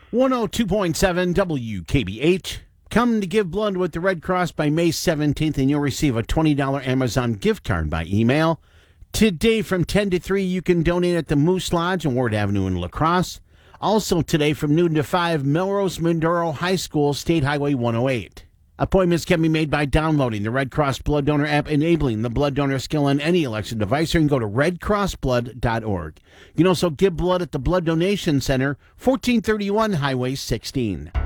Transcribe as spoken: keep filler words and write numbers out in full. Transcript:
one oh two point seven W K B H. Come to give blood with the Red Cross by May seventeenth, and you'll receive a twenty dollars Amazon gift card by email. Today from ten to three, you can donate at the Moose Lodge on Ward Avenue in La Crosse. Also today from noon to five, Melrose Mindoro High School, State Highway one oh eight. Appointments can be made by downloading the Red Cross Blood Donor app, enabling the blood donor skill on any election device, or you can go to red cross blood dot org. You can also give blood at the Blood Donation Center, fourteen thirty-one Highway sixteen.